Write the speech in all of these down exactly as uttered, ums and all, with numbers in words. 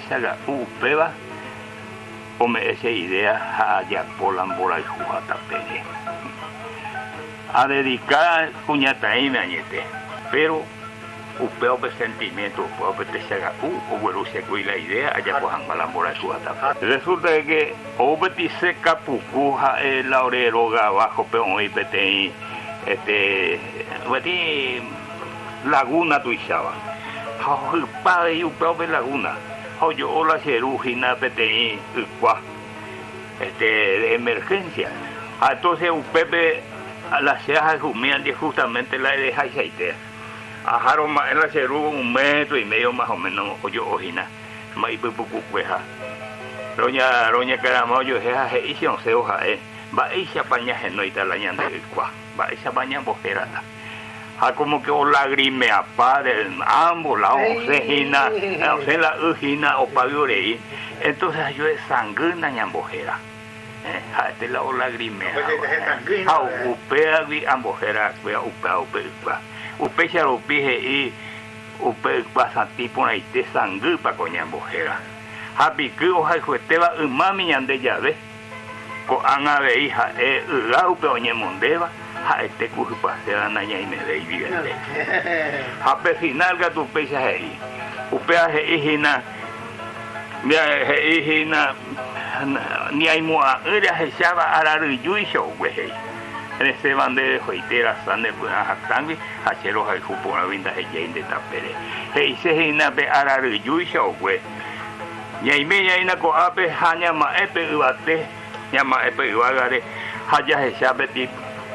saga upeva o me esa idea a ya polambora y jugata pere a dedicar cuñata y añete pero upeo pe sentimiento upeo pe te saga u o bueno se cuida la idea allá cojan malambora y jugata resulta que o beti se capucuja el laurero abajo peón y pete este beti laguna tuishaba el padre y upeo pe laguna yo hola cirugina pete este de emergencia entonces un pepe a la ceja humillan justamente la de Jaisaite ajaron más en la ceruga un metro y medio más o menos yo ojina más y poco cueja doña doña Caramao yo jeja je hice once hoja eh va esa paña no y tal añade el cua va esa paña bojerada a como que o lagrimea padre ambos lados se gina se la ujina o paviorei entonces yo es sanguina ñambojera eh a este lado lagrimea a upea vi ambojera upea upea upea upea lo pije y upea pasa tipo ahí te sangre pa coñambojera a pique hoja jueteba mami ñande llave co anga ve hija eh la upea ñemondeva a este curso pasea naña y me de viviente a final que tu pesa ahí upea hijina mi hijina ni hay moa era se llama araruyu y show güey en ese bande de joitera sande pues a sangre a cheros al cupo la vinda de Jane de tapere hey se hina be araruyu y show güey ni hay media ina co ape hanya ma epe ubate llama epe ubagare haya se llama tipo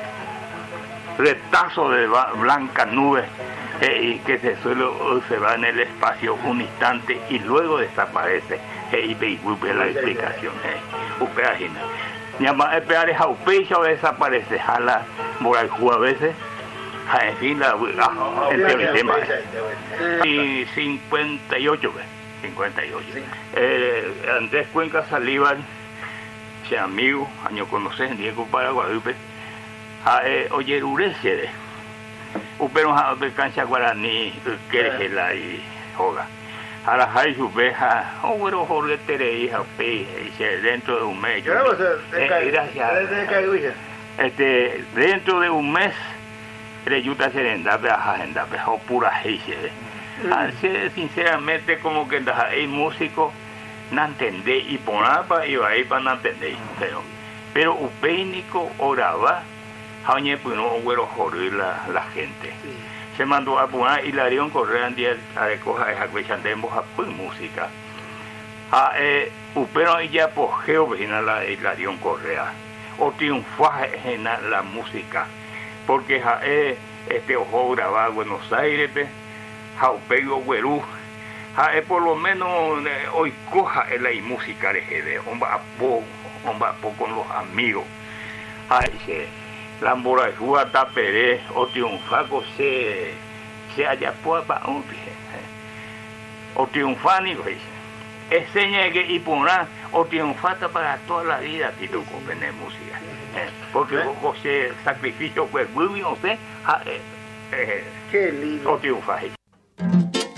retazo de blanca nube eh, y que se suelo se va en el espacio un instante y luego desaparece eh, y ve la explicación eh, upeajina llama esperar es aupecha o desaparece jala moral a veces a en fin la ah, el tema y cincuenta y ocho cincuenta y ocho eh, Andrés Cuenca Salívar ese amigo año conocer Diego Paraguay a oye urese upero ha de cancha guaraní que la y joga a la hay su beja o bueno jorge tere hija pe dentro de un mes gracias este dentro de un mes reyuta serenda be agenda be o pura heise así sinceramente como que hay músico no entendé y ponapa y va ahí para no entender pero pero upénico oraba Jañe pues no hubo joder la, la gente. Sí. Se mandó a poner Hilarión Correa en día a recoger esa cuestión de música. A eh, upero ya apogeo vecina la Hilarión Correa. O triunfaje en la música. Porque ja, eh, este ojo grababa Buenos Aires, ja upego güerú. Ja eh, por lo menos eh, hoy coja en la música de Gede. Homba a poco, homba a poco con los amigos. Ay, se la morajúa tapere o triunfaco se se haya puapa un o triunfani pues es seña que y pona o triunfata para toda la vida que tú comprendes música eh, porque José sacrificio pues muy no sé qué lindo o triunfa